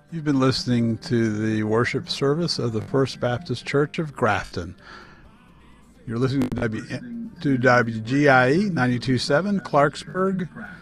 You've been listening to the worship service of the First Baptist Church of Grafton. You're listening to WGIE 92.7 Clarksburg,